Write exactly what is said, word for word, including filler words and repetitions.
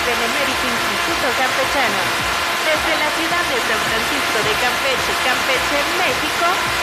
Benemérito Instituto Campechano. Desde la ciudad de San Francisco de Campeche, Campeche, México,